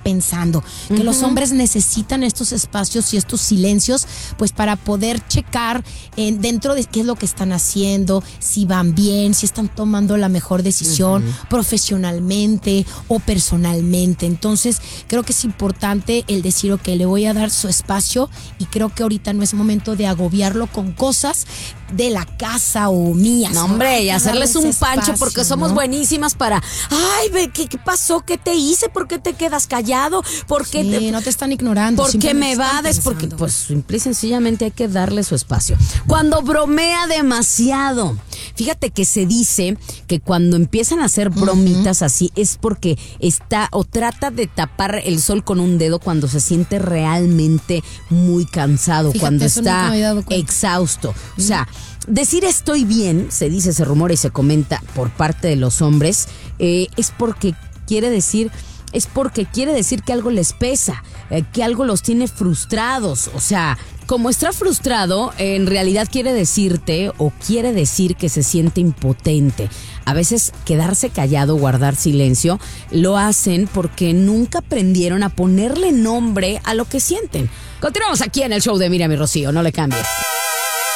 pensando. Que los hombres necesitan estos espacios y estos silencios, pues para poder checar dentro de qué es lo que están haciendo, si van bien, si están tomando la mejor decisión profesionalmente o personalmente. Entonces, creo que es importante el decir, ok, le voy a dar su espacio y creo que ahorita no es momento de agobiarlo con cosas de la casa o mías. No, hombre, y hacerles un pancho espacio, porque somos buenísimas para, ay, ve, ¿qué pasó? ¿Qué te hice? ¿Por qué te quedas callado? ¿Por qué no te están ignorando? ¿Por qué me evades? Porque, pues, simple y sencillamente hay que darle su espacio. Cuando bromea demasiado. Fíjate que se dice que cuando empiezan a hacer bromitas así es porque está o trata de tapar el sol con un dedo cuando se siente realmente muy cansado, cuando está exhausto. O sea, decir estoy bien, se dice, se rumora y se comenta por parte de los hombres, es porque quiere decir que algo les pesa, que algo los tiene frustrados. O sea, como está frustrado, en realidad quiere decir que se siente impotente. A veces quedarse callado, guardar silencio, lo hacen porque nunca aprendieron a ponerle nombre a lo que sienten. Continuamos aquí en el show de Miriam y Rocío, no le cambies.